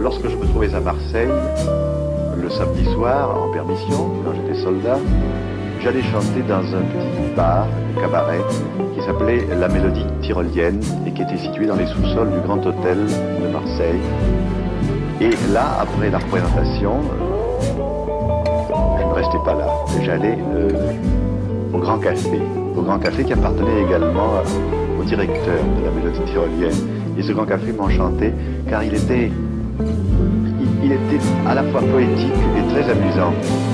lorsque je me trouvais à Marseille, le samedi soir, en permission, quand j'étais soldat, j'allais chanter dans un petit bar, un cabaret, qui s'appelait La Mélodie Tyrolienne et qui était situé dans les sous-sols du Grand Hôtel de Marseille. Et là, après la représentation, je ne restais pas là. J'allais au Grand Café qui appartenait également au directeur de La Mélodie Tyrolienne. Et ce Grand Café m'enchantait car il était à la fois poétique et très amusant.